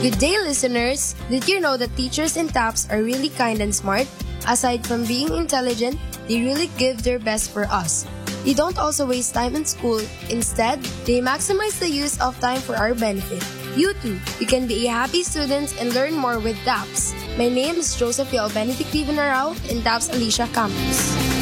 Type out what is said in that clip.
Good day, listeners! Did you know that teachers in TAPS are really kind and smart? Aside from being intelligent, they really give their best for us. They don't also waste time in school. Instead, they maximize the use of time for our benefit. You too, you can be a happy student and learn more with TAPS. My name is Josephine Benedict Vivanarao in TAPS Alicia Campus.